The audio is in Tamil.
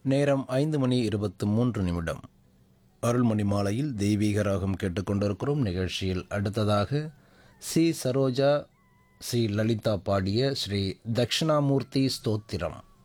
நேரம் 5:23. அருள்மணி மாலையில் தெய்வீக ராகம் கேட்டுக்கொண்டிருக்கிறோம். நிகழ்ச்சியில் அடுத்ததாக சி. சரோஜா, சி. லலிதா பாடிய ஸ்ரீ தட்சிணாமூர்த்தி ஸ்தோத்திரம்.